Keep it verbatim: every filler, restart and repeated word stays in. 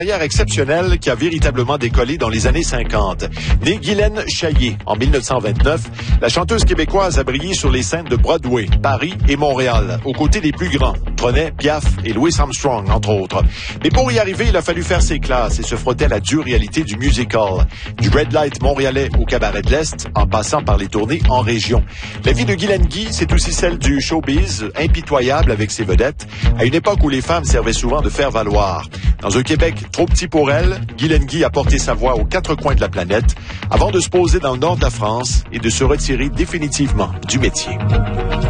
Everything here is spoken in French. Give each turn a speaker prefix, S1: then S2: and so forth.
S1: Carrière exceptionnelle qui a véritablement décollé dans les années cinquante. Née Guylaine Chaillet en mille neuf cent vingt-neuf, la chanteuse québécoise a brillé sur les scènes de Broadway, Paris et Montréal, aux côtés des plus grands, Trenet, Piaf et Louis Armstrong, entre autres. Mais pour y arriver, il a fallu faire ses classes et se frotter à la dure réalité du musical. Du Red Light montréalais au Cabaret de l'Est, en passant par les tournées en région. La vie de Guylaine Guy, c'est aussi celle du showbiz, impitoyable avec ses vedettes, à une époque où les femmes servaient souvent de faire valoir. Dans un Québec trop petit pour elle, Guylaine Guy a porté sa voix aux quatre coins de la planète avant de se poser dans le nord de la France et de se retirer définitivement du métier.